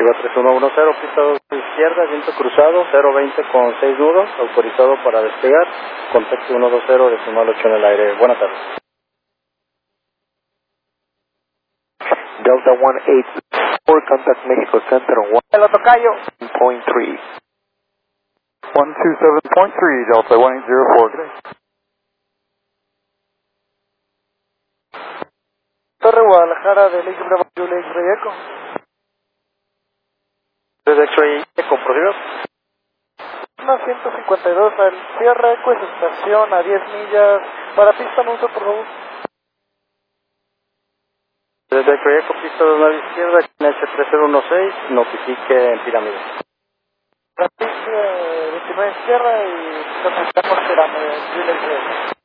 Chiva 3110, pista 2 izquierda, viento cruzado, 020 con 6 nudos, autorizado para despegar, contacto 120, decimal 8 en el aire. Buenas tardes. Delta 184, contact Mexico Center on 1.3. 127.3, Delta 104, good day. Torre Guadalajara del X Bravo Julia X-Ray Echo. Desde X-Ray Echo, procedido. Una 152 al cierre Echo, es estación a 10 millas, para pista no uso por favor. Desde X-Ray Echo, pista 2 nave izquierda, NH3016, notifique en pirámide. La pista 29 izquierda y nos estamos esperando Julia X-Ray.